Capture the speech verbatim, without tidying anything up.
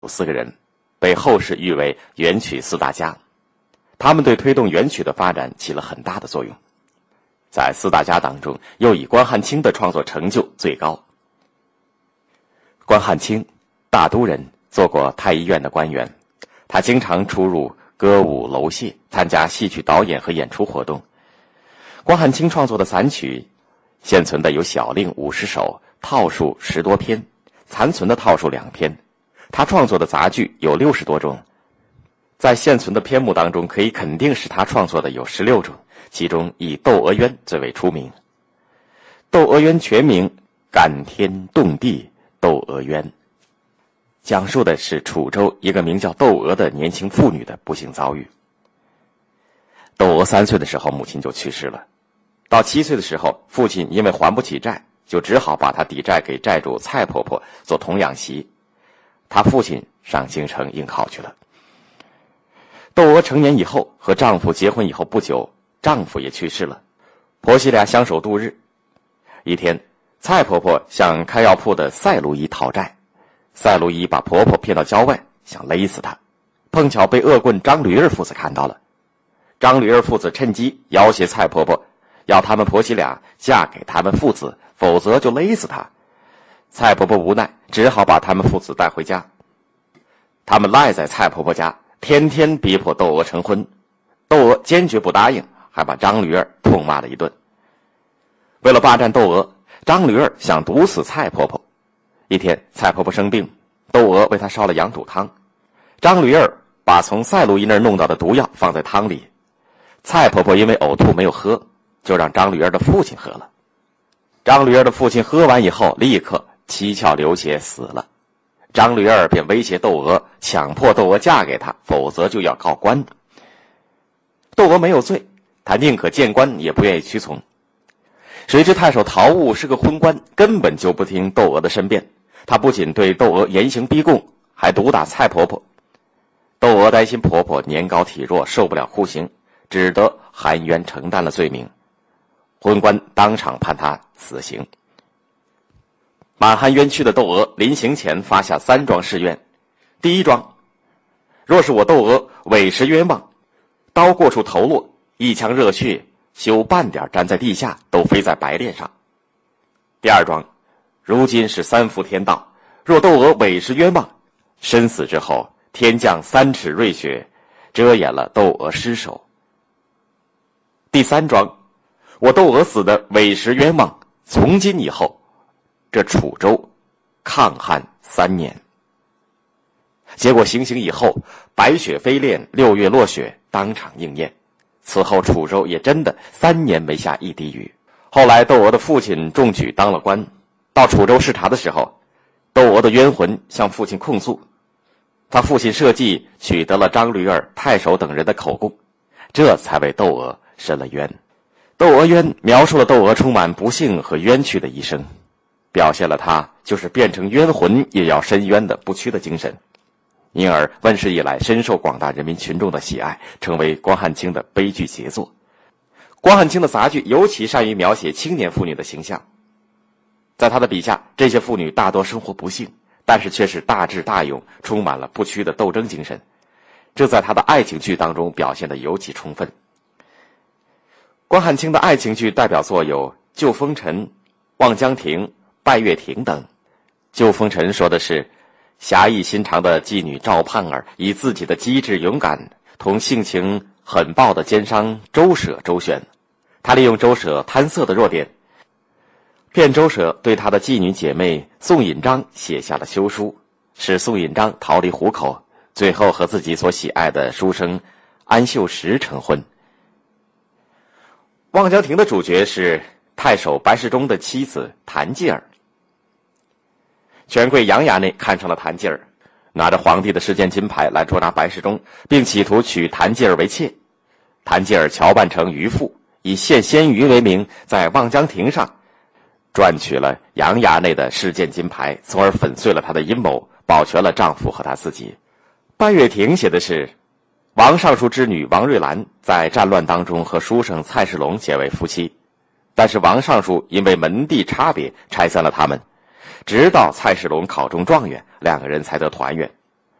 有四个人，被后世誉为元曲四大家。他们对推动元曲的发展起了很大的作用。在四大家当中，又以关汉卿的创作成就最高。关汉卿，大都人，做过太医院的官员。他经常出入歌舞楼榭，参加戏曲导演和演出活动。关汉卿创作的散曲，现存的有小令五十首，套数十多篇，残存的套数两篇。他创作的杂剧有六十多种，在现存的篇目当中，可以肯定是他创作的有十六种，其中以《窦娥冤》最为出名。《窦娥冤》全名《感天动地窦娥冤》，讲述的是楚州一个名叫窦娥的年轻妇女的不幸遭遇。窦娥三岁的时候，母亲就去世了。到七岁的时候，父亲因为还不起债，就只好把她抵债给债主蔡婆婆做童养媳。她父亲上京城应考去了。窦娥成年以后，和丈夫结婚以后不久，丈夫也去世了，婆媳俩相守度日。一天，蔡婆婆向开药铺的赛卢姨讨债，赛卢姨把婆婆骗到郊外，想勒死她，碰巧被恶棍张驴儿父子看到了。张驴儿父子趁机要挟蔡婆婆，要他们婆媳俩嫁给他们父子，否则就勒死她。蔡婆婆无奈，只好把他们父子带回家。他们赖在蔡婆婆家，天天逼迫窦娥成婚。窦娥坚决不答应，还把张驴儿痛骂了一顿。为了霸占窦娥，张驴儿想毒死蔡婆婆。一天，蔡婆婆生病，窦娥为她烧了羊肚汤。张驴儿把从赛卢姨那儿弄到的毒药放在汤里，蔡婆婆因为呕吐没有喝，就让张驴儿的父亲喝了。张驴儿的父亲喝完以后，立刻七窍流血死了。张驴儿便威胁窦娥，强迫窦娥嫁给他，否则就要告官。窦娥没有罪，她宁可见官也不愿意屈从。谁知太守陶务是个昏官，根本就不听窦娥的申辩。他不仅对窦娥严刑逼供，还毒打蔡婆婆。窦娥担心婆婆年高体弱，受不了酷刑，只得含冤承担了罪名。昏官当场判他死刑。满含冤屈的窦娥临刑前发下三桩誓愿。第一桩，若是我窦娥委实冤枉，刀过处头落，一腔热血休半点沾在地下，都飞在白练上。第二桩，如今是三伏天到，若窦娥委实冤枉，身死之后，天降三尺瑞雪，遮掩了窦娥尸首。第三桩，我窦娥死的委实冤枉，从今以后，这楚州抗旱三年。结果行刑以后，白雪飞炼，六月落雪，当场应验。此后楚州也真的三年没下一滴雨。后来窦娥的父亲中举当了官，到楚州视察的时候，窦娥的冤魂向父亲控诉，他父亲设计取得了张驴儿、太守等人的口供，这才为窦娥伸了冤。窦娥冤描述了窦娥充满不幸和冤屈的一生，表现了他就是变成冤魂也要伸冤的不屈的精神，因而问世以来深受广大人民群众的喜爱，成为关汉卿的悲剧杰作。关汉卿的杂剧尤其善于描写青年妇女的形象，在他的笔下，这些妇女大多生活不幸，但是却是大智大勇，充满了不屈的斗争精神，这在他的爱情剧当中表现得尤其充分。关汉卿的爱情剧代表作有《救风尘》《望江亭》《拜月亭》等。《救风尘》说的是侠义心肠的妓女赵盼儿以自己的机智勇敢同性情狠暴的奸商周舍周旋，他利用周舍贪色的弱点，骗周舍对他的妓女姐妹宋引章写下了休书，使宋引章逃离虎口，最后和自己所喜爱的书生安秀实成婚。望江亭的主角是太守白世忠的妻子谭继儿。权贵杨衙内看上了谭继儿，拿着皇帝的世件金牌来捉拿白世忠，并企图娶谭继儿为妾。谭继儿乔扮成渔妇，以献鲜鱼为名，在望江亭上赚取了杨衙内的世件金牌，从而粉碎了他的阴谋，保全了丈夫和他自己。拜月亭写的是王尚书之女王瑞兰在战乱当中和书生蔡世龙结为夫妻，但是王尚书因为门第差别拆散了他们，直到蔡世龙考中状元，两个人才得团圆。